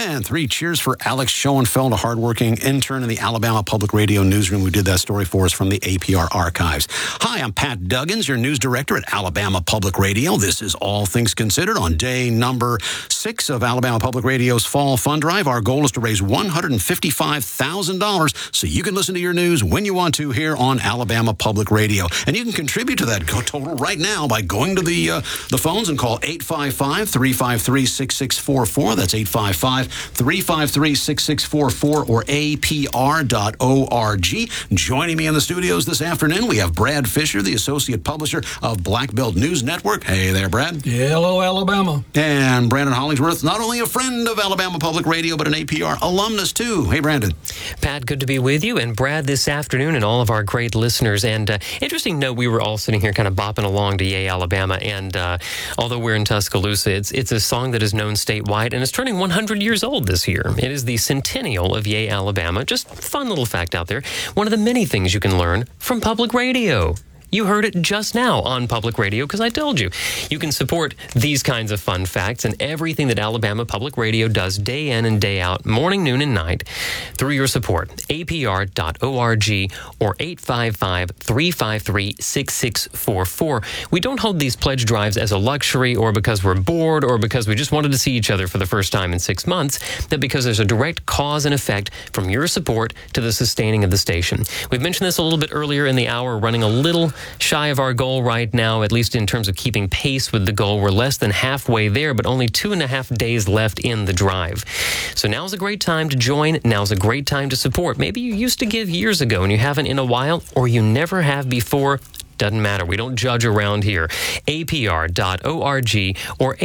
And 3 cheers for Alex Schoenfeld, a hardworking intern in the Alabama Public Radio newsroom who did that story for us from the APR archives. Hi, I'm Pat Duggins, your news director at Alabama Public Radio. This is All Things Considered on day number 6 of Alabama Public Radio's Fall Fund Drive. Our goal is to raise $155,000 so you can listen to your news when you want to here on Alabama Public Radio. And you can contribute to that total right now by going to the phones and call 855-353-6644. That's 855-353-6644 or apr.org. Joining me in the studios this afternoon, we have Brad Fisher, the associate publisher of Black Belt News Network. Hey there, Brad. Yeah, hello, Alabama. And Brandon Hollingsworth, not only a friend of Alabama Public Radio, but an APR alumnus, too. Hey, Brandon. Pat, good to be with you. And Brad, this afternoon, and all of our great listeners. And interesting note, we were all sitting here kind of bopping along to Yay, Alabama. And although we're in Tuscaloosa, it's a song that is known statewide, and it's turning 100 years old this year. It is the centennial of Yay, Alabama. Just fun little fact out there. One of the many things you can learn from public radio. You heard it just now on public radio because I told you. You can support these kinds of fun facts and everything that Alabama Public Radio does day in and day out, morning, noon, and night through your support. APR.org or 855-353-6644. We don't hold these pledge drives as a luxury or because we're bored or because we just wanted to see each other for the first time in 6 months, but because there's a direct cause and effect from your support to the sustaining of the station. We've mentioned this a little bit earlier in the hour, running a little shy of our goal right now, at least in terms of keeping pace with the goal. We're less than halfway there, but only 2.5 days left in the drive. So now's a great time to join. Now's a great time to support. Maybe you used to give years ago and you haven't in a while, or you never have before. Doesn't matter. We don't judge around here. APR.org or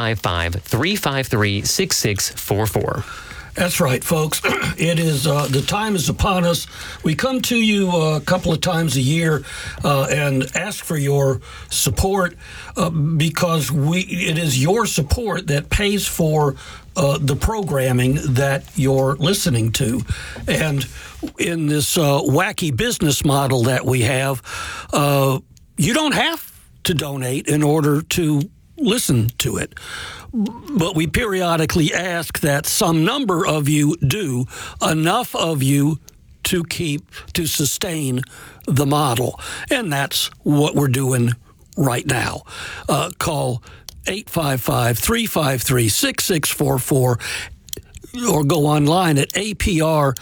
855-353-6644. That's right, folks. It is the time is upon us. We come to you a couple of times a year and ask for your support because it is your support that pays for the programming that you're listening to. And in this wacky business model that we have, you don't have to donate in order to listen to it. But we periodically ask that some number of you do, enough of you to sustain the model. And that's what we're doing right now. Call 855-353-6644 or go online at apr.org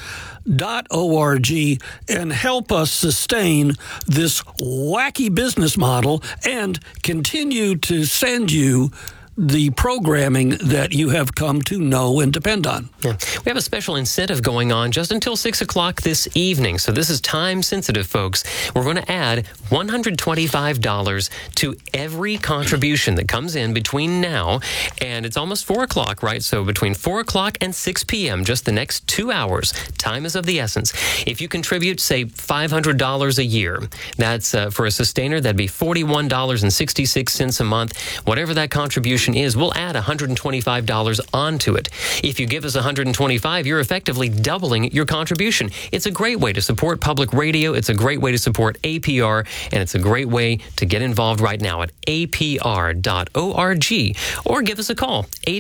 and help us sustain this wacky business model and continue to send you the programming that you have come to know and depend on. Yeah. We have a special incentive going on just until 6 o'clock this evening. So this is time sensitive, folks. We're going to add $125 to every contribution that comes in between now and it's almost 4 o'clock, right? So between 4 o'clock and 6 p.m., just the next 2 hours, time is of the essence. If you contribute, say, $500 a year, that's for a sustainer, that'd be $41.66 a month. Whatever that contribution is, we'll add $125 onto it. If you give us $125, you're effectively doubling your contribution. It's a great way to support public radio. It's a great way to support APR, and it's a great way to get involved right now at apr.org or give us a call,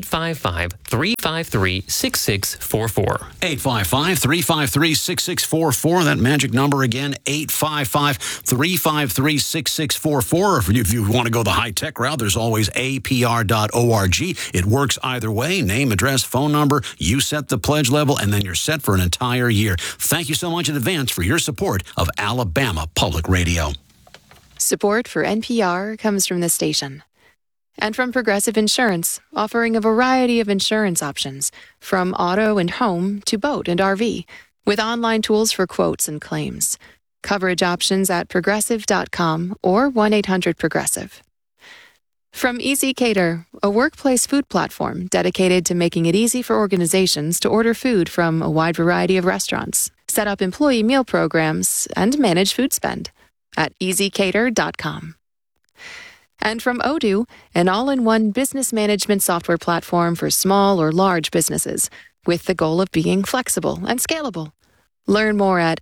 855-353-6644. 855-353-6644. That magic number again, 855-353-6644. Or if you want to go the high-tech route, there's always apr.org. It works either way. Name, address, phone number. You set the pledge level, and then you're set for an entire year. Thank you so much in advance for your support of Alabama Public Radio. Support for NPR comes from the station. And from Progressive Insurance, offering a variety of insurance options, from auto and home to boat and RV, with online tools for quotes and claims. Coverage options at progressive.com or 1-800-PROGRESSIVE. From Easy Cater, a workplace food platform dedicated to making it easy for organizations to order food from a wide variety of restaurants, set up employee meal programs, and manage food spend at easycater.com. And from Odoo, an all-in-one business management software platform for small or large businesses, with the goal of being flexible and scalable. Learn more at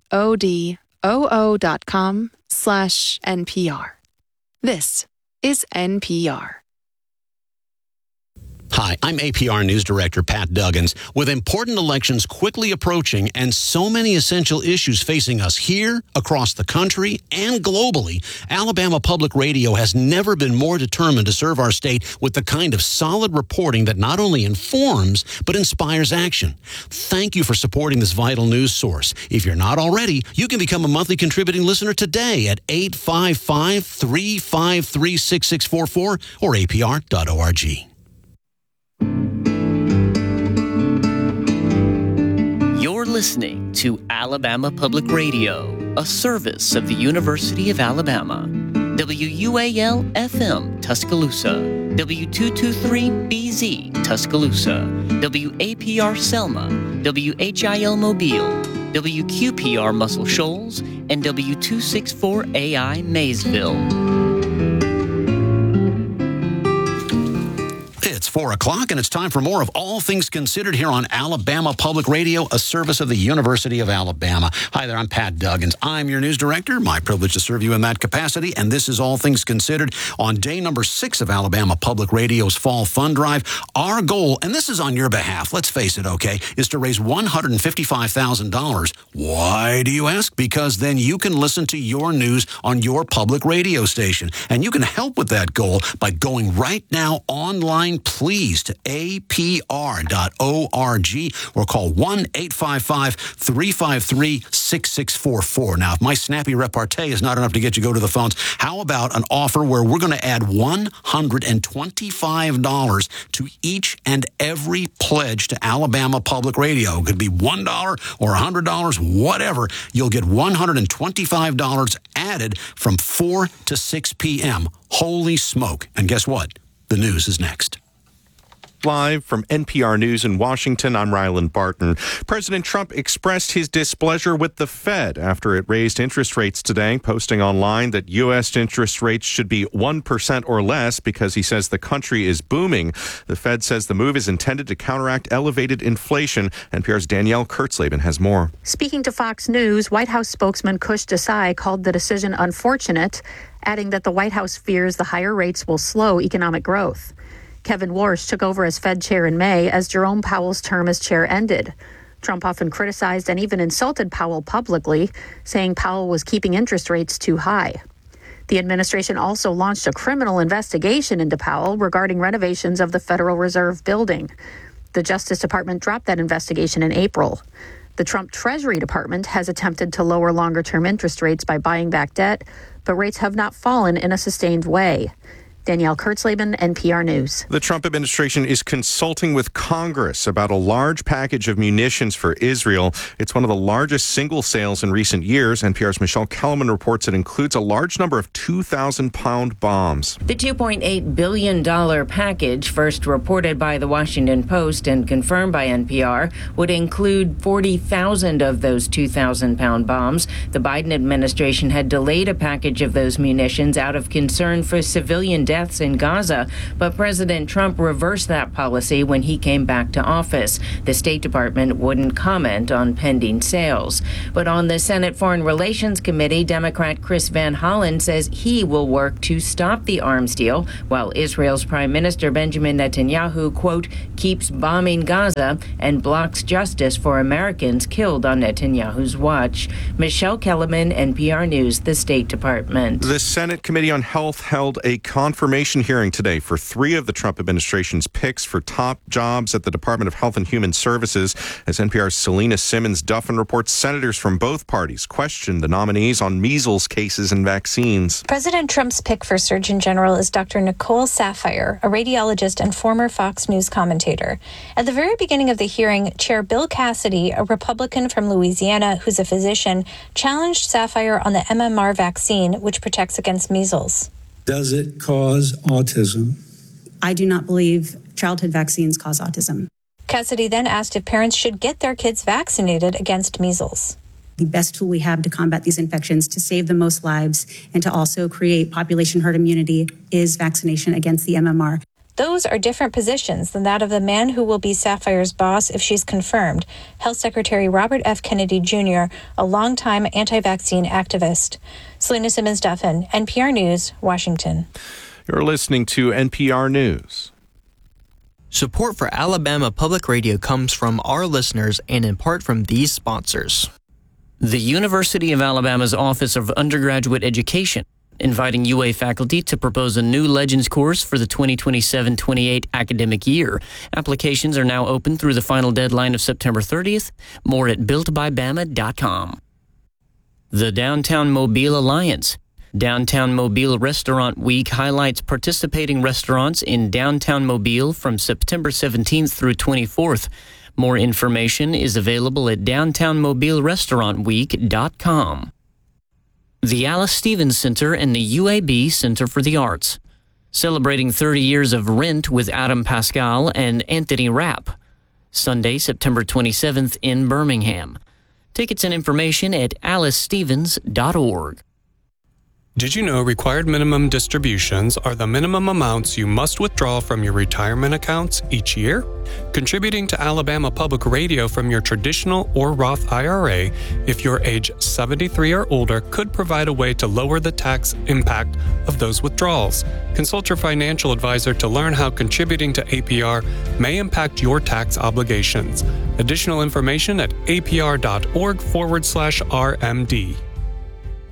odoo.com/NPR. This is NPR. Hi, I'm APR News Director Pat Duggins. With important elections quickly approaching and so many essential issues facing us here, across the country, and globally, Alabama Public Radio has never been more determined to serve our state with the kind of solid reporting that not only informs, but inspires action. Thank you for supporting this vital news source. If you're not already, you can become a monthly contributing listener today at 855-353-6644 or apr.org. You're listening to Alabama Public Radio, a service of the University of Alabama. WUAL-FM, Tuscaloosa. W223BZ, Tuscaloosa. WAPR Selma. WHIL Mobile. WQPR Muscle Shoals. And W264AI Maysville. It's 4 o'clock, and it's time for more of All Things Considered here on Alabama Public Radio, a service of the University of Alabama. Hi there, I'm Pat Duggins. I'm your news director. My privilege to serve you in that capacity, and this is All Things Considered on day number 6 of Alabama Public Radio's Fall Fund Drive. Our goal, and this is on your behalf, let's face it, okay, is to raise $155,000. Why, do you ask? Because then you can listen to your news on your public radio station, and you can help with that goal by going right now online, please, to apr.org or call 1-855-353-6644. Now, if my snappy repartee is not enough to get you go to the phones, how about an offer where we're going to add $125 to each and every pledge to Alabama Public Radio? It could be $1 or $100, whatever. You'll get $125 added from 4 to 6 p.m. Holy smoke. And guess what? The news is next. Live from NPR News in Washington, I'm Ryland Barton. President Trump expressed his displeasure with the Fed after it raised interest rates today, posting online that U.S. interest rates should be 1% or less because he says the country is booming. The Fed says the move is intended to counteract elevated inflation. NPR's Danielle Kurtzleben has more. Speaking to Fox News, White House spokesman Kush Desai called the decision unfortunate, adding that the White House fears the higher rates will slow economic growth. Kevin Warsh took over as Fed chair in May as Jerome Powell's term as chair ended. Trump often criticized and even insulted Powell publicly, saying Powell was keeping interest rates too high. The administration also launched a criminal investigation into Powell regarding renovations of the Federal Reserve building. The Justice Department dropped that investigation in April. The Trump Treasury Department has attempted to lower longer-term interest rates by buying back debt, but rates have not fallen in a sustained way. Danielle Kurtzleben, NPR News. The Trump administration is consulting with Congress about a large package of munitions for Israel. It's one of the largest single sales in recent years. NPR's Michelle Kellerman reports it includes a large number of 2,000-pound bombs. The $2.8 billion package, first reported by the Washington Post and confirmed by NPR, would include 40,000 of those 2,000-pound bombs. The Biden administration had delayed a package of those munitions out of concern for civilian deaths in Gaza, but President Trump reversed that policy when he came back to office. The State Department wouldn't comment on pending sales. But on the Senate Foreign Relations Committee, Democrat Chris Van Hollen says he will work to stop the arms deal, while Israel's Prime Minister Benjamin Netanyahu, quote, keeps bombing Gaza and blocks justice for Americans killed on Netanyahu's watch. Michelle Kellerman, NPR News, the State Department. The Senate Committee on Health held a confirmation hearing today for 3 of the Trump administration's picks for top jobs at the Department of Health and Human Services. As NPR's Selena Simmons-Duffin reports, senators from both parties questioned the nominees on measles cases and vaccines. President Trump's pick for Surgeon General is Dr. Nicole Saphier, a radiologist and former Fox News commentator. At the very beginning of the hearing, Chair Bill Cassidy, a Republican from Louisiana who's a physician, challenged Saphier on the MMR vaccine, which protects against measles. Does it cause autism? I do not believe childhood vaccines cause autism. Cassidy then asked if parents should get their kids vaccinated against measles. The best tool we have to combat these infections, to save the most lives, and to also create population herd immunity is vaccination against the MMR. Those are different positions than that of the man who will be Saphier's boss if she's confirmed, Health Secretary Robert F. Kennedy Jr., a longtime anti-vaccine activist. Selena Simmons-Duffin, NPR News, Washington. You're listening to NPR News. Support for Alabama Public Radio comes from our listeners and in part from these sponsors. The University of Alabama's Office of Undergraduate Education, inviting UA faculty to propose a new Legends course for the 2027-28 academic year. Applications are now open through the final deadline of September 30th. More at builtbybama.com. The Downtown Mobile Alliance. Downtown Mobile Restaurant Week highlights participating restaurants in downtown Mobile from September 17th through 24th. More information is available at downtownmobilerestaurantweek.com. The Alice Stevens Center and the UAB Center for the Arts, celebrating 30 years of Rent with Adam Pascal and Anthony Rapp. Sunday, September 27th in Birmingham. Tickets and information at alicestevens.org. Did you know required minimum distributions are the minimum amounts you must withdraw from your retirement accounts each year? Contributing to Alabama Public Radio from your traditional or Roth IRA, if you're age 73 or older, could provide a way to lower the tax impact of those withdrawals. Consult your financial advisor to learn how contributing to APR may impact your tax obligations. Additional information at apr.org/RMD.